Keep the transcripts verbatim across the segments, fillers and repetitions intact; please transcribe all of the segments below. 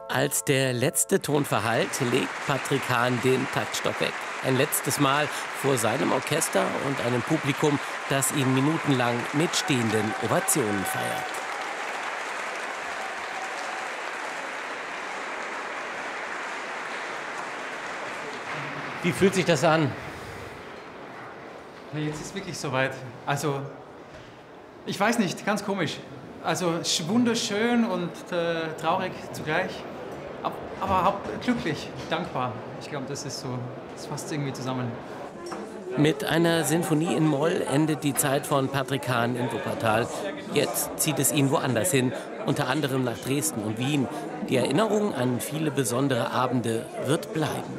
Als der letzte Ton verhallt, legt Patrick Hahn den Taktstock weg. Ein letztes Mal vor seinem Orchester und einem Publikum, das ihn minutenlang mit stehenden Ovationen feiert. Wie fühlt sich das an? Jetzt ist es wirklich soweit. Also, ich weiß nicht, ganz komisch. Also, es ist wunderschön und äh, traurig zugleich. Aber, aber haupt- glücklich, dankbar. Ich glaube, das ist so, das fasst irgendwie zusammen. Mit einer Sinfonie in Moll endet die Zeit von Patrick Hahn in Wuppertal. Jetzt zieht es ihn woanders hin, unter anderem nach Dresden und Wien. Die Erinnerung an viele besondere Abende wird bleiben.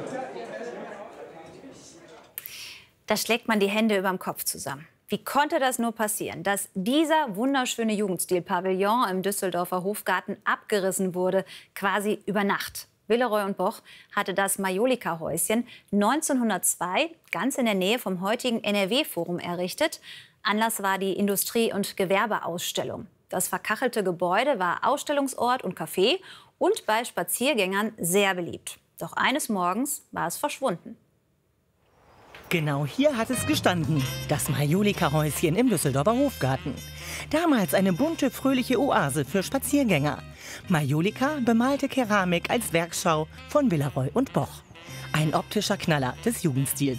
Da schlägt man die Hände überm Kopf zusammen. Wie konnte das nur passieren, dass dieser wunderschöne Jugendstil-Pavillon im Düsseldorfer Hofgarten abgerissen wurde, quasi über Nacht? Villeroy und Boch hatte das Majolika-Häuschen neunzehnhundertzwei ganz in der Nähe vom heutigen N R W-Forum errichtet. Anlass war die Industrie- und Gewerbeausstellung. Das verkachelte Gebäude war Ausstellungsort und Café und bei Spaziergängern sehr beliebt. Doch eines Morgens war es verschwunden. Genau hier hat es gestanden, das Majolika-Häuschen im Düsseldorfer Hofgarten. Damals eine bunte, fröhliche Oase für Spaziergänger. Majolika bemalte Keramik als Werkschau von Villeroy und Boch. Ein optischer Knaller des Jugendstils.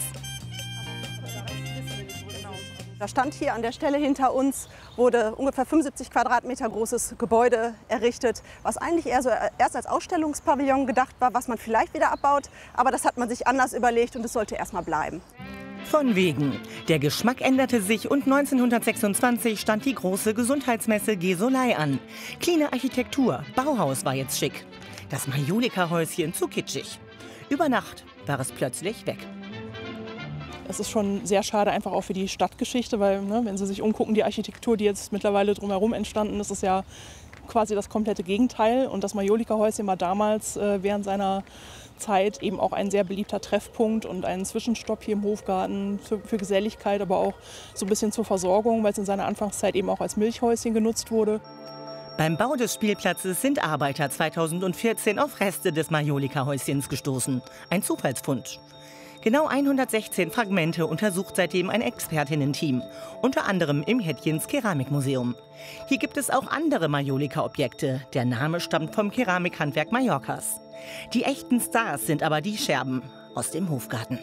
Da stand hier an der Stelle hinter uns, wurde ungefähr fünfundsiebzig Quadratmeter großes Gebäude errichtet, was eigentlich eher so erst als Ausstellungspavillon gedacht war, was man vielleicht wieder abbaut. Aber das hat man sich anders überlegt und es sollte erst mal bleiben. Von wegen. Der Geschmack änderte sich und neunzehnhundertsechsundzwanzig stand die große Gesundheitsmesse Gesolei an. Cleane Architektur, Bauhaus war jetzt schick. Das Majolika-Häuschen zu kitschig. Über Nacht war es plötzlich weg. Es ist schon sehr schade, einfach auch für die Stadtgeschichte, weil, ne, wenn Sie sich umgucken, die Architektur, die jetzt mittlerweile drumherum entstanden ist, ist ja quasi das komplette Gegenteil. Und das Majolika-Häuschen war damals äh, während seiner Zeit eben auch ein sehr beliebter Treffpunkt und ein Zwischenstopp hier im Hofgarten für, für Geselligkeit, aber auch so ein bisschen zur Versorgung, weil es in seiner Anfangszeit eben auch als Milchhäuschen genutzt wurde. Beim Bau des Spielplatzes sind Arbeiter zweitausendvierzehn auf Reste des Majolika-Häuschens gestoßen. Ein Zufallsfund. Genau hundertsechzehn Fragmente untersucht seitdem ein Expertinnen-Team, unter anderem im Hettjens Keramikmuseum. Hier gibt es auch andere Majolika-Objekte. Der Name stammt vom Keramikhandwerk Mallorcas. Die echten Stars sind aber die Scherben aus dem Hofgarten.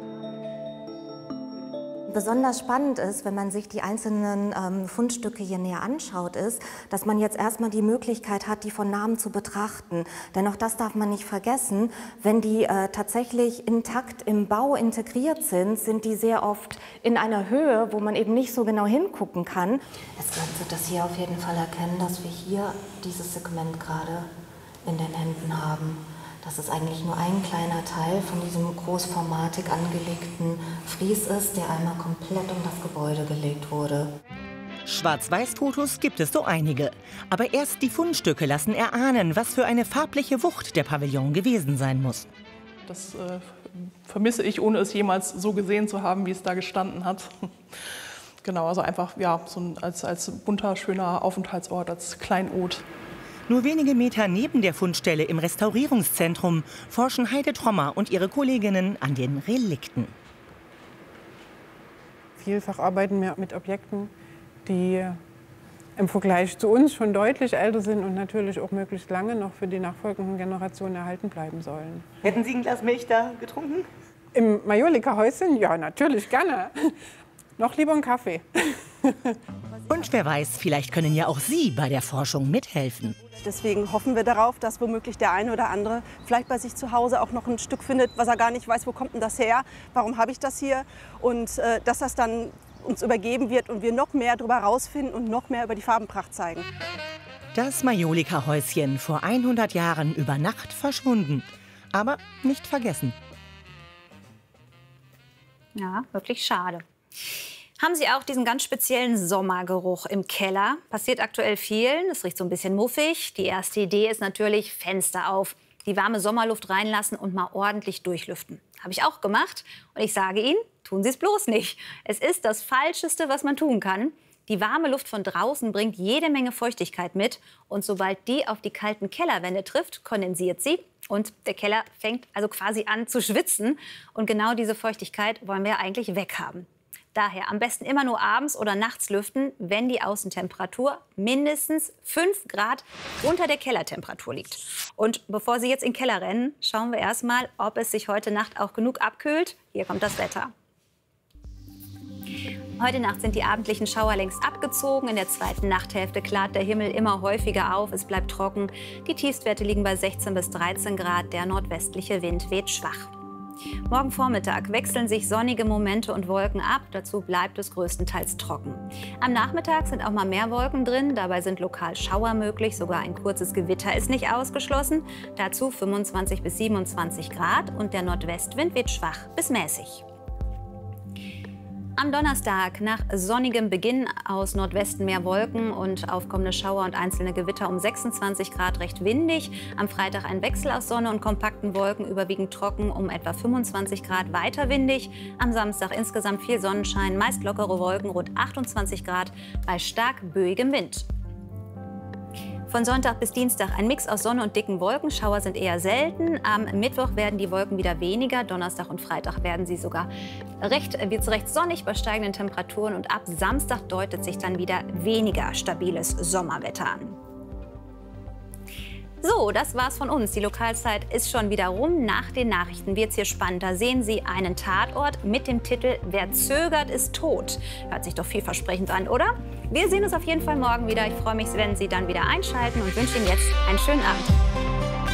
Besonders spannend ist, wenn man sich die einzelnen ähm, Fundstücke hier näher anschaut, ist, dass man jetzt erstmal die Möglichkeit hat, die von Namen zu betrachten. Denn auch das darf man nicht vergessen, wenn die äh, tatsächlich intakt im Bau integriert sind, sind die sehr oft in einer Höhe, wo man eben nicht so genau hingucken kann. Es lässt sich das hier auf jeden Fall erkennen, dass wir hier dieses Segment gerade in den Händen haben. Dass es eigentlich nur ein kleiner Teil von diesem großformatig angelegten Fries ist, der einmal komplett um das Gebäude gelegt wurde. Schwarz-Weiß-Fotos gibt es so einige. Aber erst die Fundstücke lassen erahnen, was für eine farbliche Wucht der Pavillon gewesen sein muss. Das äh, vermisse ich, ohne es jemals so gesehen zu haben, wie es da gestanden hat. Genau, also einfach ja, so ein, als, als bunter, schöner Aufenthaltsort, als Kleinod. Nur wenige Meter neben der Fundstelle im Restaurierungszentrum forschen Heide Trommer und ihre Kolleginnen an den Relikten. Vielfach arbeiten wir mit Objekten, die im Vergleich zu uns schon deutlich älter sind und natürlich auch möglichst lange noch für die nachfolgenden Generationen erhalten bleiben sollen. Hätten Sie ein Glas Milch da getrunken? Im Majolika-Häuschen? Ja, natürlich, gerne. Noch lieber einen Kaffee. Und wer weiß, vielleicht können ja auch Sie bei der Forschung mithelfen. Deswegen hoffen wir darauf, dass womöglich der eine oder andere vielleicht bei sich zu Hause auch noch ein Stück findet, was er gar nicht weiß, wo kommt denn das her, warum habe ich das hier, und äh, dass das dann uns übergeben wird und wir noch mehr darüber herausfinden und noch mehr über die Farbenpracht zeigen. Das Majolika-Häuschen, vor hundert Jahren über Nacht verschwunden, aber nicht vergessen. Ja, wirklich schade. Haben Sie auch diesen ganz speziellen Sommergeruch im Keller? Passiert aktuell viel, es riecht so ein bisschen muffig. Die erste Idee ist natürlich Fenster auf, die warme Sommerluft reinlassen und mal ordentlich durchlüften. Habe ich auch gemacht und ich sage Ihnen, tun Sie es bloß nicht. Es ist das Falscheste, was man tun kann. Die warme Luft von draußen bringt jede Menge Feuchtigkeit mit. Und sobald die auf die kalten Kellerwände trifft, kondensiert sie. Und der Keller fängt also quasi an zu schwitzen. Und genau diese Feuchtigkeit wollen wir eigentlich weghaben. Daher am besten immer nur abends oder nachts lüften, wenn die Außentemperatur mindestens fünf Grad unter der Kellertemperatur liegt. Und bevor Sie jetzt in den Keller rennen, schauen wir erst mal, ob es sich heute Nacht auch genug abkühlt. Hier kommt das Wetter. Heute Nacht sind die abendlichen Schauer längst abgezogen. In der zweiten Nachthälfte klart der Himmel immer häufiger auf. Es bleibt trocken. Die Tiefstwerte liegen bei sechzehn bis dreizehn Grad. Der nordwestliche Wind weht schwach. Morgen Vormittag wechseln sich sonnige Momente und Wolken ab. Dazu bleibt es größtenteils trocken. Am Nachmittag sind auch mal mehr Wolken drin. Dabei sind lokal Schauer möglich. Sogar ein kurzes Gewitter ist nicht ausgeschlossen. Dazu fünfundzwanzig bis siebenundzwanzig Grad. Und der Nordwestwind weht schwach bis mäßig. Am Donnerstag nach sonnigem Beginn aus Nordwesten mehr Wolken und aufkommende Schauer und einzelne Gewitter um sechsundzwanzig Grad recht windig. Am Freitag ein Wechsel aus Sonne und kompakten Wolken, überwiegend trocken um etwa fünfundzwanzig Grad, weiter windig. Am Samstag insgesamt viel Sonnenschein, meist lockere Wolken, rund achtundzwanzig Grad bei stark böigem Wind. Von Sonntag bis Dienstag ein Mix aus Sonne und dicken Wolken. Schauer sind eher selten. Am Mittwoch werden die Wolken wieder weniger. Donnerstag und Freitag werden sie sogar recht, wird es recht sonnig bei steigenden Temperaturen. Und ab Samstag deutet sich dann wieder weniger stabiles Sommerwetter an. So, das war's von uns. Die Lokalzeit ist schon wieder rum. Nach den Nachrichten wird's hier spannend. Da sehen Sie einen Tatort mit dem Titel Wer zögert, ist tot. Hört sich doch vielversprechend an, oder? Wir sehen uns auf jeden Fall morgen wieder. Ich freue mich, wenn Sie dann wieder einschalten und wünsche Ihnen jetzt einen schönen Abend.